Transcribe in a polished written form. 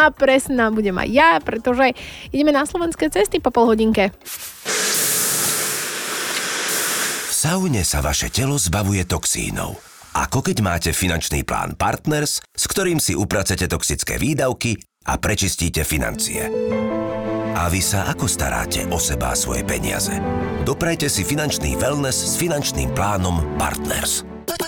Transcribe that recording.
A presná budem aj ja, pretože ideme na slovenské cesty po polhodinke. V saune sa vaše telo zbavuje toxínov. Ako keď máte finančný plán Partners, s ktorým si upracete toxické výdavky a prečistíte financie. A vy sa ako staráte o seba a svoje peniaze? Doprajte si finančný wellness s finančným plánom Partners.